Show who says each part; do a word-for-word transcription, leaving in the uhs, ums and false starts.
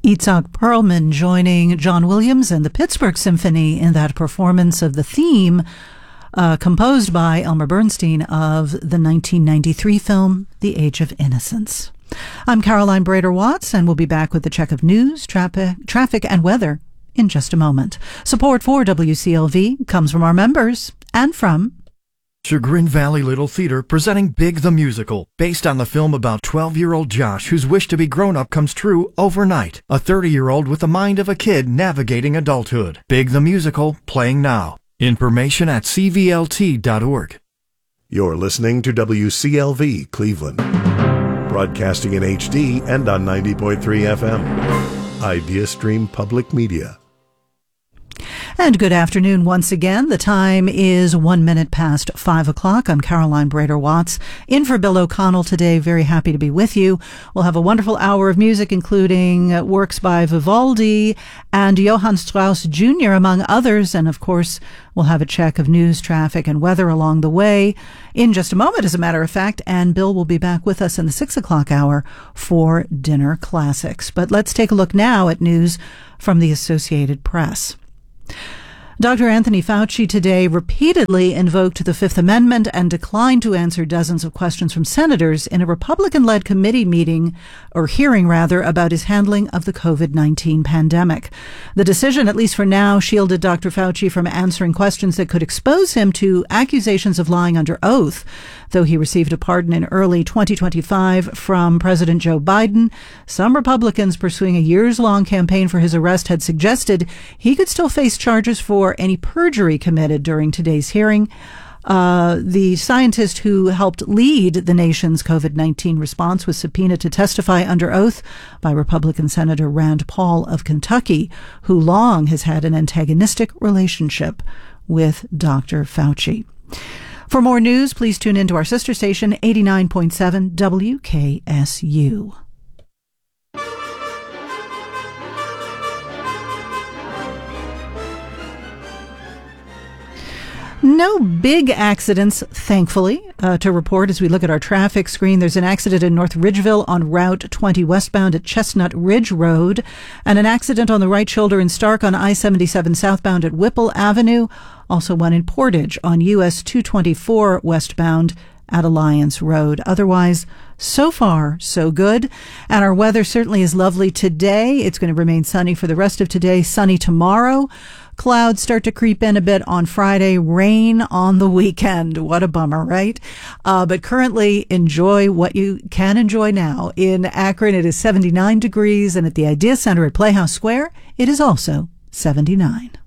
Speaker 1: Itzhak Perlman joining John Williams and the Pittsburgh Symphony in that performance of the theme uh, composed by Elmer Bernstein of the nineteen ninety-three film The Age of Innocence. I'm Caroline Brader-Watts, and we'll be back with the check of news, traffic, traffic and weather in just a moment. Support for W C L V comes from our members and from
Speaker 2: Chagrin Valley Little Theater presenting Big the Musical, based on the film about twelve-year-old Josh whose wish to be grown-up comes true overnight. A thirty-year-old with the mind of a kid navigating adulthood. Big the Musical, playing now. Information at c v l t dot org.
Speaker 3: You're listening to W C L V Cleveland, broadcasting in H D and on ninety point three F M. IdeaStream Public Media.
Speaker 1: And good afternoon once again. The time is one minute past five o'clock. I'm Caroline Brader-Watts, in for Bill O'Connell today. Very happy to be with you. We'll have a wonderful hour of music, including works by Vivaldi and Johann Strauss Junior, among others. And of course, we'll have a check of news, traffic, and weather along the way in just a moment, as a matter of fact. And Bill will be back with us in the six o'clock hour for Dinner Classics. But let's take a look now at news from the Associated Press. Doctor Anthony Fauci today repeatedly invoked the Fifth Amendment and declined to answer dozens of questions from senators in a Republican-led committee meeting, or hearing rather, about his handling of the COVID nineteen pandemic. The decision, at least for now, shielded Doctor Fauci from answering questions that could expose him to accusations of lying under oath. Though he received a pardon in early twenty twenty-five from President Joe Biden, some Republicans pursuing a years-long campaign for his arrest had suggested he could still face charges for any perjury committed during today's hearing. Uh, the scientist who helped lead the nation's COVID nineteen response was subpoenaed to testify under oath by Republican Senator Rand Paul of Kentucky, who long has had an antagonistic relationship with Doctor Fauci. For more news, please tune in to our sister station, eighty-nine point seven W K S U. No big accidents, thankfully, uh, to report as we look at our traffic screen. There's an accident in North Ridgeville on Route twenty westbound at Chestnut Ridge Road, and an accident on the right shoulder in Stark on I seventy-seven southbound at Whipple Avenue. Also one in Portage on U S two twenty-four westbound at Alliance Road. Otherwise, so far, so good. And our weather certainly is lovely today. It's going to remain sunny for the rest of today, sunny tomorrow. Clouds start to creep in a bit on Friday, rain on the weekend. What a bummer, right? Uh, but currently, enjoy what you can enjoy now. In Akron, it is seventy-nine degrees, and at the Idea Center at Playhouse Square, it is also seventy-nine.